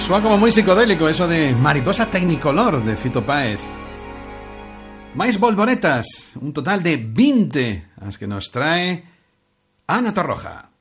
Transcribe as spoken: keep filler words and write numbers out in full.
Suena como muy psicodélico eso de Mariposa Technicolor de Fito Páez. Máis bolboretas, un total de veinte, las que nos trae Ana Torroja.